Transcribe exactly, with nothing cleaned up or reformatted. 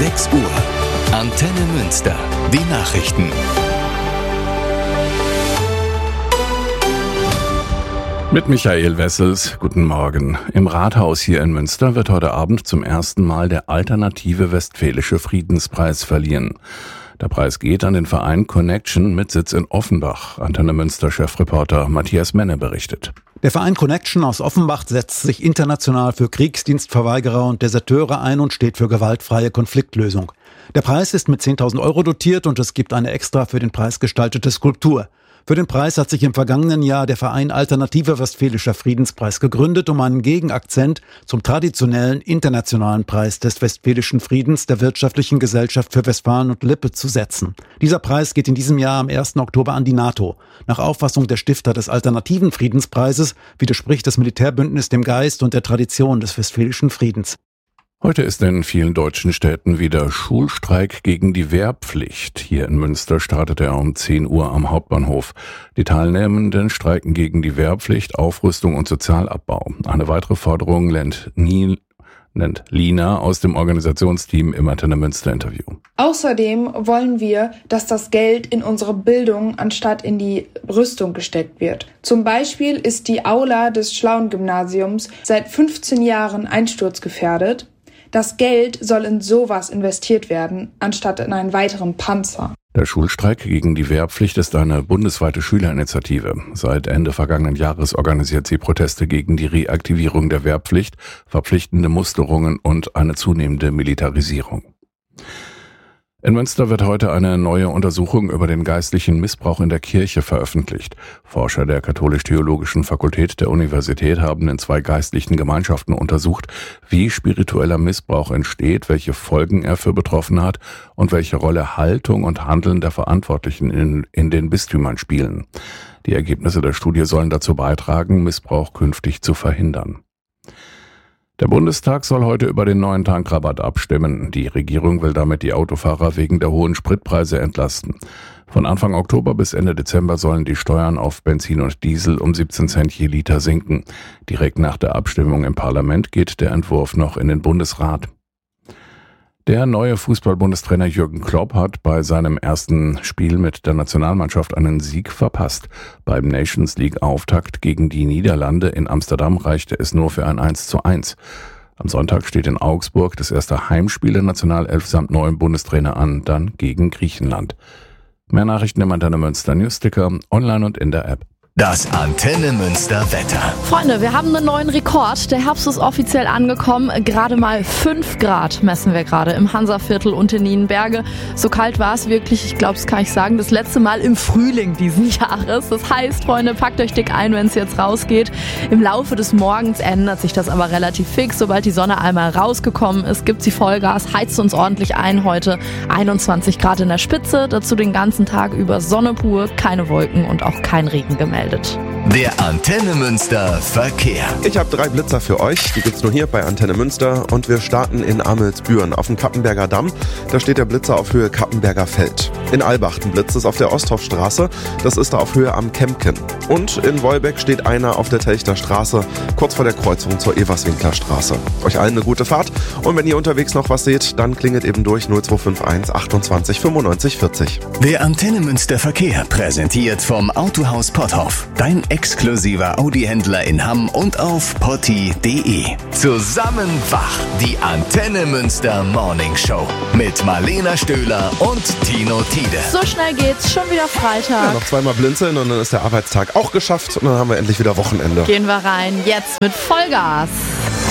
sechs Uhr. Antenne Münster. Die Nachrichten. Mit Michael Wessels, guten Morgen. Im Rathaus hier in Münster wird heute Abend zum ersten Mal der Alternative Westfälische Friedenspreis verliehen. Der Preis geht an den Verein Connection mit Sitz in Offenbach. Antenne Münster Chefreporter Matthias Menne berichtet. Der Verein Connection aus Offenbach setzt sich international für Kriegsdienstverweigerer und Deserteure ein und steht für gewaltfreie Konfliktlösung. Der Preis ist mit zehntausend Euro dotiert und es gibt eine extra für den Preis gestaltete Skulptur. Für den Preis hat sich im vergangenen Jahr der Verein Alternative Westfälischer Friedenspreis gegründet, um einen Gegenakzent zum traditionellen internationalen Preis des Westfälischen Friedens der Wirtschaftlichen Gesellschaft für Westfalen und Lippe zu setzen. Dieser Preis geht in diesem Jahr am ersten Oktober an die NATO. Nach Auffassung der Stifter des Alternativen Friedenspreises widerspricht das Militärbündnis dem Geist und der Tradition des Westfälischen Friedens. Heute ist in vielen deutschen Städten wieder Schulstreik gegen die Wehrpflicht. Hier in Münster startet er um zehn Uhr am Hauptbahnhof. Die Teilnehmenden streiken gegen die Wehrpflicht, Aufrüstung und Sozialabbau. Eine weitere Forderung nennt, Nie, nennt Lina aus dem Organisationsteam im Antenne Münster Interview. Außerdem wollen wir, dass das Geld in unsere Bildung anstatt in die Rüstung gesteckt wird. Zum Beispiel ist die Aula des Schlauen-Gymnasiums seit fünfzehn Jahren einsturzgefährdet. Das Geld soll in sowas investiert werden, anstatt in einen weiteren Panzer. Der Schulstreik gegen die Wehrpflicht ist eine bundesweite Schülerinitiative. Seit Ende vergangenen Jahres organisiert sie Proteste gegen die Reaktivierung der Wehrpflicht, verpflichtende Musterungen und eine zunehmende Militarisierung. In Münster wird heute eine neue Untersuchung über den geistlichen Missbrauch in der Kirche veröffentlicht. Forscher der Katholisch-Theologischen Fakultät der Universität haben in zwei geistlichen Gemeinschaften untersucht, wie spiritueller Missbrauch entsteht, welche Folgen er für Betroffene hat und welche Rolle Haltung und Handeln der Verantwortlichen in, in den Bistümern spielen. Die Ergebnisse der Studie sollen dazu beitragen, Missbrauch künftig zu verhindern. Der Bundestag soll heute über den neuen Tankrabatt abstimmen. Die Regierung will damit die Autofahrer wegen der hohen Spritpreise entlasten. Von Anfang Oktober bis Ende Dezember sollen die Steuern auf Benzin und Diesel um siebzehn Cent je Liter sinken. Direkt nach der Abstimmung im Parlament geht der Entwurf noch in den Bundesrat. Der neue Fußball-Bundestrainer Jürgen Klopp hat bei seinem ersten Spiel mit der Nationalmannschaft einen Sieg verpasst. Beim Nations League-Auftakt gegen die Niederlande in Amsterdam reichte es nur für ein eins zu eins. Am Sonntag steht in Augsburg das erste Heimspiel der Nationalelf samt neuem Bundestrainer an, dann gegen Griechenland. Mehr Nachrichten im Antenne Münster Newsticker, online und in der App. Das Antenne Münster Wetter. Freunde, wir haben einen neuen Rekord. Der Herbst ist offiziell angekommen. Gerade mal fünf Grad messen wir gerade im Hansaviertel und in Nienberge. So kalt war es wirklich, ich glaube, das kann ich sagen, das letzte Mal im Frühling diesen Jahres. Das heißt, Freunde, packt euch dick ein, wenn es jetzt rausgeht. Im Laufe des Morgens ändert sich das aber relativ fix. Sobald die Sonne einmal rausgekommen ist, gibt sie Vollgas, heizt uns ordentlich ein. Heute einundzwanzig Grad in der Spitze, dazu den ganzen Tag über Sonne pur, keine Wolken und auch kein Regen gemeldet. Der Antenne Münster Verkehr. Ich habe drei Blitzer für euch, die gibt's nur hier bei Antenne Münster und wir starten in Amelsbüren auf dem Kappenberger Damm. Da steht der Blitzer auf Höhe Kappenberger Feld. In Albachten blitzt es auf der Osthofstraße, das ist da auf Höhe am Kempken. Und in Wolbeck steht einer auf der Telchter Straße, kurz vor der Kreuzung zur Everswinkler Straße. Euch allen eine gute Fahrt und wenn ihr unterwegs noch was seht, dann klingelt eben durch null zwei fünf eins achtundzwanzig fünfundneunzig vierzig. Der Antenne Münster Verkehr präsentiert vom Autohaus Potthoff. Dein exklusiver Audi-Händler in Hamm und auf potti punkt de. Zusammen wach, die Antenne Münster Morning Show mit Marlena Stöhler und Tino Tiede. So schnell geht's, schon wieder Freitag. Ja, noch zweimal blinzeln und dann ist der Arbeitstag auch geschafft und dann haben wir endlich wieder Wochenende. Gehen wir rein, jetzt mit Vollgas.